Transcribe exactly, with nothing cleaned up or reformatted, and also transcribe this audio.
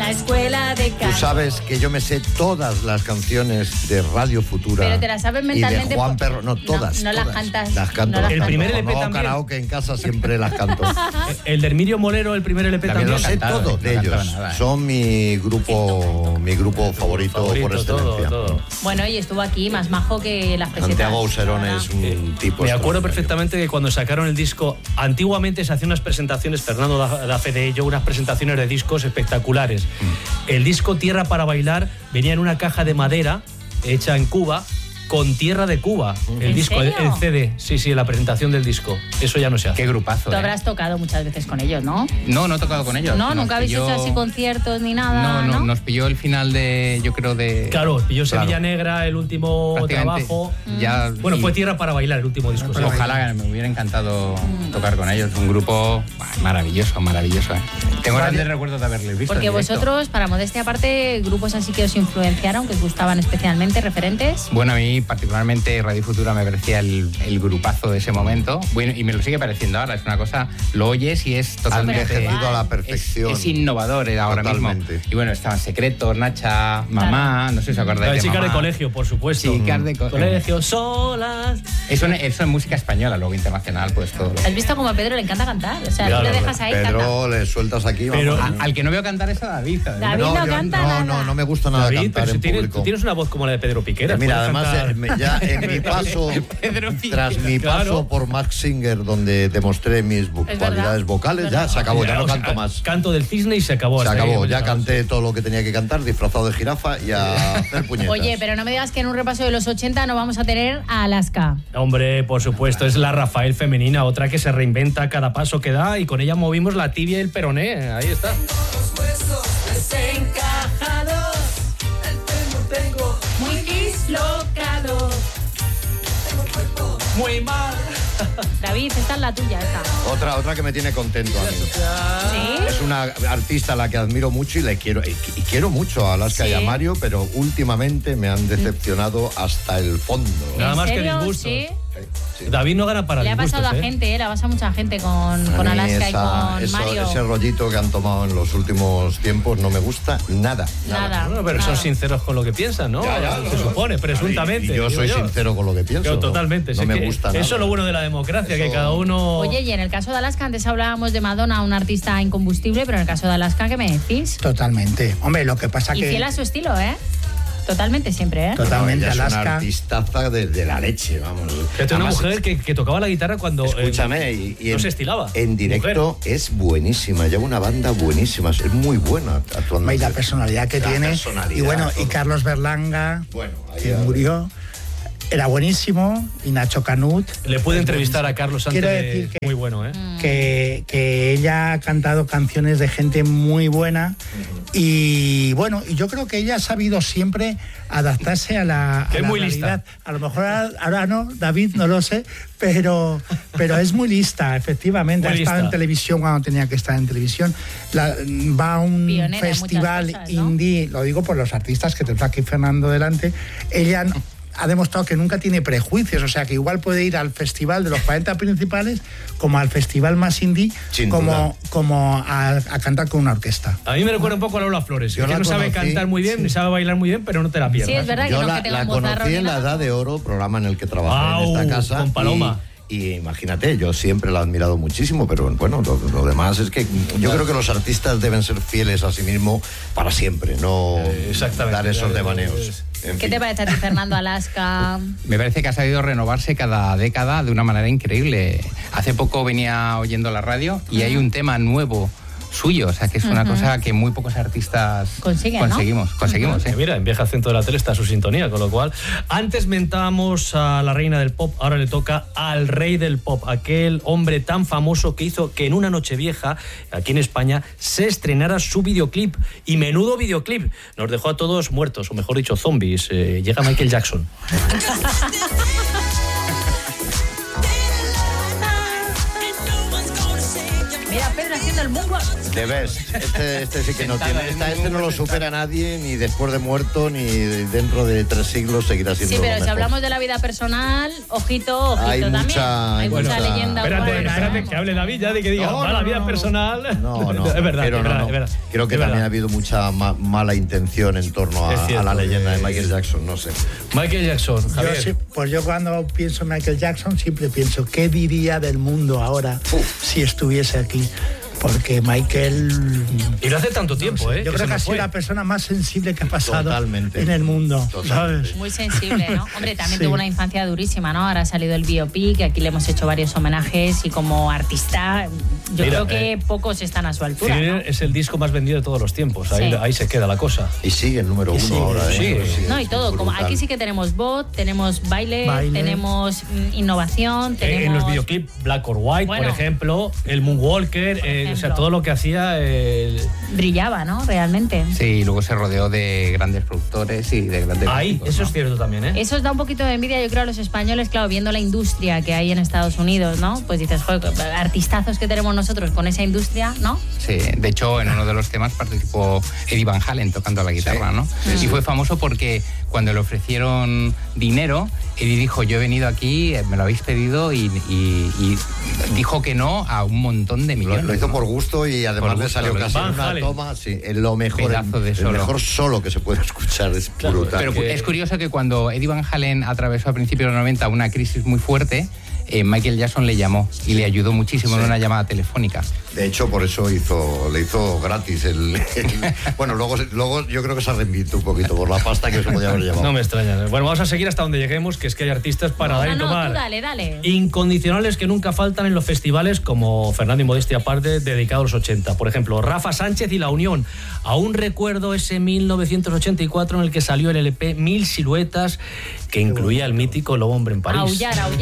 la escuela de canto. Tú sabes que yo me sé todas las canciones de Radio Futura. Pero te las sabes mentalmente. Y de Juan por... Perro, no, todas. No, no todas. las cantas. Las canto. No las las el primer canto. L P No, también. karaoke en casa siempre las canto. El de Herminio Molero, el primer L P También también. lo sé cantado, todo no de ellos. nada, ¿eh? Son mi grupo, mi grupo favorito, Favorito, por excelencia. todo, todo. Bueno, y estuvo aquí más majo que las pesetas. Santiago Auserón ahora. es un tipo. Me acuerdo extraordinario. perfectamente que cuando sacaron el disco, antiguamente se hacían unas presentaciones, Fernando da, da fe de ello, unas presentaciones de discos espectaculares. Mm. El disco Tierra para Bailar venía en una caja de madera hecha en Cuba, con tierra de Cuba. El ¿En disco, el, serio? el C D, sí, sí, la presentación del disco. Eso ya no se hace. Qué grupazo. Tú ¿eh? habrás tocado muchas veces con ellos, ¿no? No, no he tocado con ellos. No, Nos nunca habéis pilló- hecho así conciertos ni nada, No, no, ¿no? nos pilló el final de, yo creo, de... Claro, pilló Claro. Sevilla Negra, el último Prácticamente trabajo. ya- Bueno, y- fue Tierra para Bailar, el último disco. sí. Ojalá, me hubiera encantado tocar con ellos. Un grupo bah, maravilloso, maravilloso. ¿eh? Tengo grandes recuerdos de haberles visto. Porque en directo. vosotros, para modestia aparte, grupos así que os influenciaron, que os gustaban especialmente, referentes. Bueno, a mí particularmente Radio Futura me parecía el, el grupazo de ese momento. Bueno, y me lo sigue pareciendo ahora. Es una cosa, lo oyes y es totalmente... envejecido a la Es, perfección. es innovador eh, ahora Totalmente. mismo. Y bueno, estaban Secretos, Nacha, Mamá, no sé si os acordáis Las de chicas Mamá. de colegio, por supuesto. Chicas de co- colegio, solas. Eso, eso en música española, luego internacional, pues todo. ¿Has visto cómo a Pedro le encanta cantar? O sea, Claro, tú le dejas ahí canta. Pedro, le sueltas aquí. Pero- vamos. A- al que no veo cantar es a David. ¿sabes? David no yo- canta no, nada. no, no me gusta nada David, cantar pero si en tienes, público. tú tienes una voz como la de Pedro Piqueras. Mira, puedes además, cantar- eh, me- ya en mi paso, Pedro Piqueras. tras mi paso Claro. por Max Singer, donde demostré mis vo- Es cualidades verdad, vocales, es ya verdad. se acabó, ya O no sea, canto más. Canto del cisne y se acabó. Se hasta ahí acabó, hemos ya llegado, canté sí. todo lo que tenía que cantar, disfrazado de jirafa y a hacer puñetas. Oye, pero no me digas que en un repaso de los ochenta no vamos a tener a Alaska. Hombre, por supuesto, es la Rafael femenina, otra que se reinventa a cada paso que da y con ella movimos la tibia y el peroné. Ahí está. Desencajados, tengo muy dislocado. Muy mal. David, esta es la tuya, esta. Otra, otra que me tiene contento a mí. ¿Sí? Es una artista a la que admiro mucho y le quiero y, y quiero mucho a Alaska Sí. y a Mario, pero últimamente me han decepcionado hasta el fondo. Nada ¿En más que serio? disgustos. Sí. Sí. David no gana para Le ha disgustos, pasado a ¿eh? gente, ¿eh? Le ha pasado a mucha gente con, con A mí Alaska y esa- con eso- Mario. ese rollito que han tomado en los últimos tiempos no me gusta nada. Nada. Bueno, pero nada. son sinceros con lo que piensan, ¿no? Ya, ya, se no, supone, no. presuntamente. Y yo digo soy sincero con lo que pienso. Yo, ¿no? totalmente. No sí me que gusta nada. Eso es lo bueno de la democracia, Eso- que cada uno... Oye, y en el caso de Alaska, antes hablábamos de Madonna, un artista incombustible, pero en el caso de Alaska, ¿qué me decís? Totalmente. Hombre, lo que pasa Y que... fiel a su estilo, ¿eh? Totalmente siempre, ¿eh? Totalmente, No, ella es una Alaska. artistaza de, de la leche, vamos. Que es una Además, mujer que, que tocaba la guitarra cuando... eh, Escúchame, y, y no en, se estilaba. En directo es buenísima, lleva una banda buenísima, es muy buena actuando. Y la personalidad que La tiene. personalidad, Y bueno, y todo. Carlos Berlanga, Bueno, ahí que a ver. murió, era buenísimo. Y Nacho Canut. Le pude es entrevistar a buenísimo. Carlos antes Quiero de- decir que, Muy bueno, ¿eh? que, que ella ha cantado canciones de gente muy buena. Y bueno, y yo creo que ella ha sabido siempre adaptarse a la, a Que es la muy lista. realidad. A lo mejor ahora, ahora no, David, no lo sé, pero, pero es muy lista, efectivamente. Muy ha estado lista. en televisión cuando tenía que estar en televisión. La- va a un Pionera en muchas festival cosas, ¿no? indie, lo digo por los artistas que tenemos aquí Fernando delante. Ella ha demostrado que nunca tiene prejuicios, o sea que igual puede ir al festival de los cuarenta principales como al festival más indie, Sin como, duda. como a, a cantar con una orquesta. A mí me recuerda un poco a Lola Flores, Yo que la no sabe conocí, cantar muy bien, ni sabe bailar muy bien, pero no te la pierdas. Sí, es verdad que Yo no la, que tenga la un bozarrón conocí ni en la nada. Edad de Oro, programa en el que trabajé Au, en esta casa. con Paloma. Y, y imagínate, yo siempre la he admirado muchísimo, pero bueno, lo, lo demás es que yo creo que los artistas deben ser fieles a sí mismos para siempre, no Eh, exactamente. dar esos Eh, devaneos. En ¿Qué fin. te parece a ti, Fernando, Alaska? Me parece que ha sabido renovarse cada década de una manera increíble. Hace poco venía oyendo la radio y hay un tema nuevo suyo, o sea que es una Ujú. cosa que muy pocos artistas Consiguen, ¿no? conseguimos, conseguimos, Que ¿eh? mira, en Viaje al Centro de la Tele está su sintonía, con lo cual antes mentábamos a la reina del pop, ahora le toca al rey del pop, aquel hombre tan famoso que hizo que en una Nochevieja, aquí en España, se estrenara su videoclip, y menudo videoclip, nos dejó a todos muertos, o mejor dicho, zombies. Eh, llega Michael Jackson. Mira, Pedro haciendo del mundo. De ves, este, este sí que no tiene, esta, este no lo supera nadie, ni después de muerto, ni dentro de tres siglos seguirá siendo Sí, pero lo si mejor. hablamos de la vida personal, ojito, ojito Hay también. mucha- Hay hay mucha mucha- leyenda. Espérate, urbana. espérate, que hable David ya de que diga, No, va no, la no, vida no. personal. No, no, es verdad, pero es no, verdad, no. es verdad. Creo que Es también verdad. ha habido mucha ma- mala intención en torno Es a, cierto, a la leyenda de eh, Michael Jackson, no sé. Michael Jackson, Yo Javier. sí- pues yo cuando pienso en Michael Jackson siempre pienso, ¿qué diría del mundo ahora si estuviese aquí? Porque Michael... Y lo hace tanto tiempo, ¿eh? Yo creo se que nos ha sido fue. la persona más sensible que ha pasado Totalmente. en el mundo, Totalmente. ¿sabes? Muy sensible, ¿no? Hombre, también Sí. tuvo una infancia durísima, ¿no? Ahora ha salido el biopic, aquí le hemos hecho varios homenajes y como artista, yo Mira, creo que eh, pocos están a su altura, ¿no? Thriller es el disco más vendido de todos los tiempos. Ahí, Sí. ahí se queda la cosa. Y sigue el número uno sigue, ahora, ¿eh? sigue. Sí, No, y es todo, como brutal. aquí sí que tenemos bot, tenemos baile, Baile. tenemos mm, innovación, Eh, tenemos... En los videoclips Black or White, Bueno. por ejemplo, el Moonwalker, eh, o sea, ejemplo. todo lo que hacía... eh, Brillaba, ¿no? Realmente. Sí, y luego se rodeó de grandes productores y de grandes... ahí, músicos, eso ¿no? es cierto también, ¿eh? Eso os da un poquito de envidia, yo creo, a los españoles, claro, viendo la industria que hay en Estados Unidos, ¿no? Pues dices, joder, artistazos que tenemos nosotros con esa industria, ¿no? Sí, de hecho, en uno de los temas participó Eddie Van Halen tocando la guitarra, Sí. ¿no? Sí, y sí. fue famoso porque cuando le ofrecieron dinero, Eddie dijo, yo he venido aquí, eh, me lo habéis pedido, y, y- y dijo que no a un montón de Lo, millones. lo hizo ¿no? por gusto y además Por le gusto, salió lo casi Van en una Halen. toma. Sí, es lo mejor, Pedazo de el solo. mejor solo que se puede escuchar, es Claro, brutal. Pero que- es curioso que cuando Eddie Van Halen atravesó a principios de los noventa una crisis muy fuerte, eh, Michael Jackson le llamó y le ayudó muchísimo Sí. en una llamada telefónica. De hecho, por eso hizo, le hizo gratis el... el- bueno, luego, luego yo creo que se arrepintió un poquito por la pasta que se podía haber llevado. No me extraña. Bueno, vamos a seguir hasta donde lleguemos, que es que hay artistas para No, dar y no, tomar. tú dale, dale. Incondicionales que nunca faltan en los festivales, como Fernando y Modestia aparte, dedicado a los ochenta. Por ejemplo, Rafa Sánchez y La Unión. Aún recuerdo ese mil novecientos ochenta y cuatro en el que salió el L P Mil Siluetas, que incluía el mítico Lobo Hombre en París. Aullar, aullar.